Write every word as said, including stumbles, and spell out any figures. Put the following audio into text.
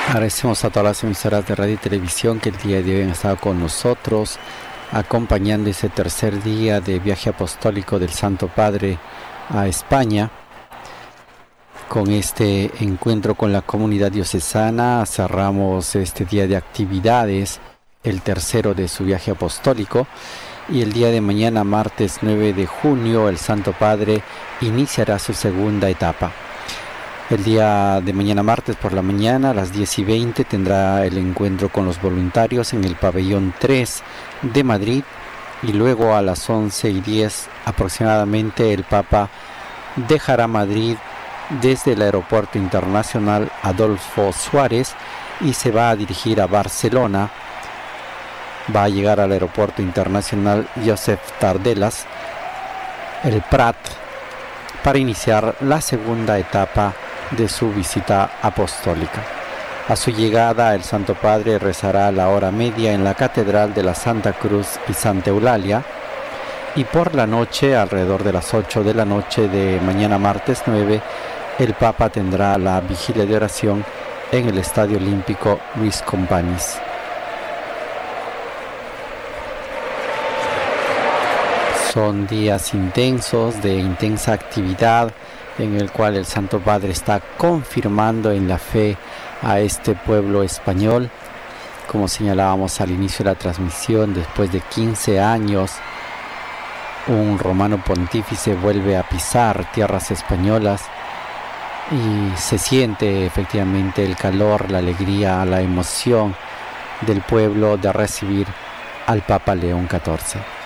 Agradecemos a todas las emisoras de radio y televisión que el día de hoy han estado con nosotros, acompañando ese tercer día de viaje apostólico del Santo Padre a España. Con este encuentro con la comunidad diocesana cerramos este día de actividades, el tercero de su viaje apostólico, y el día de mañana, martes nueve de junio, el Santo Padre iniciará su segunda etapa. El día de mañana martes por la mañana a las diez y veinte tendrá el encuentro con los voluntarios en el pabellón tres de Madrid, y luego a las once y diez aproximadamente el Papa dejará Madrid desde el aeropuerto internacional Adolfo Suárez y se va a dirigir a Barcelona. Va a llegar al aeropuerto internacional Josep Tardelas, el Prat, para iniciar la segunda etapa de su visita apostólica. A su llegada, el Santo Padre rezará a la hora media en la Catedral de la Santa Cruz y Santa Eulalia, y por la noche, alrededor de las ocho de la noche de mañana martes nueve, el Papa tendrá la vigilia de oración en el Estadio Olímpico Luis Companys. Son días intensos, de intensa actividad, en el cual el Santo Padre está confirmando en la fe a este pueblo español. Como señalábamos al inicio de la transmisión, después de quince años, un romano pontífice vuelve a pisar tierras españolas y se siente efectivamente el calor, la alegría, la emoción del pueblo de recibir al Papa León catorce.